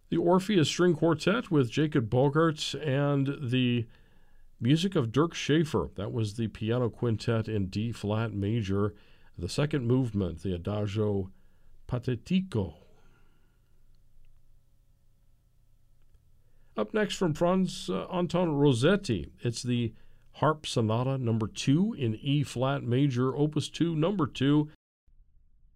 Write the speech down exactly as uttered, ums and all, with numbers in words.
The Orpheus String Quartet with Jacob Bogart and the music of Dirk Schaefer. That was the piano quintet in D-flat major, the second movement, the Adagio Patetico. Up next from Franz uh, Anton Rossetti, it's the Harp Sonata number two in E-flat major, opus two, number two,